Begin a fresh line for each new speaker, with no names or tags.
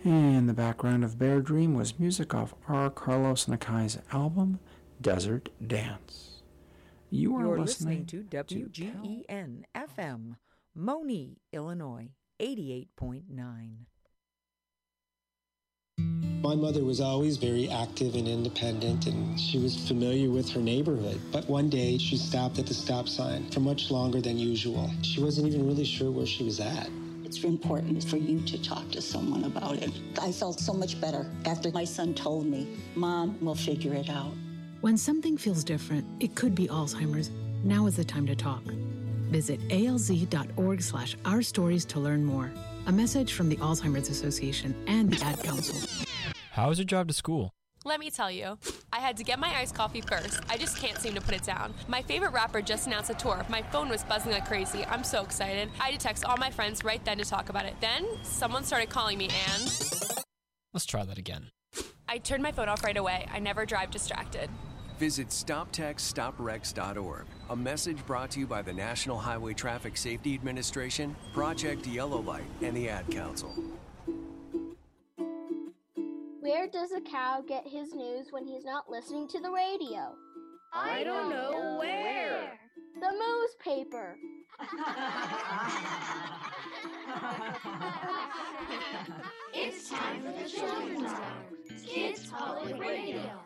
And the background of Bear Dream was music off R. Carlos Nakai's album, Desert Dance.
You're listening to WGEN FM, Moni, Illinois, 88.9.
My mother was always very active and independent, and she was familiar with her neighborhood. But one day, she stopped at the stop sign for much longer than usual. She wasn't even really sure where she was at.
It's important for you to talk to someone about it. I felt so much better after my son told me, Mom, we'll figure it out.
When something feels different, it could be Alzheimer's. Now is the time to talk. Visit alz.org/ourstories to learn more. A message from the Alzheimer's Association and the Ad Council.
How was your drive to school?
Let me tell you, I had to get my iced coffee first. I just can't seem to put it down. My favorite rapper just announced a tour. My phone was buzzing like crazy. I'm so excited. I had to text all my friends right then to talk about it. Then, someone started calling me and...
Let's try that again.
I turned my phone off right away. I never drive distracted.
Visit StopTextStopWrecks.org. A message brought to you by the National Highway Traffic Safety Administration, Project Yellow Light, and the Ad Council.
Where does a cow get his news when he's not listening to the radio?
I don't know where.
The moose paper.
It's time for the Children's Hour. Kids Public Radio.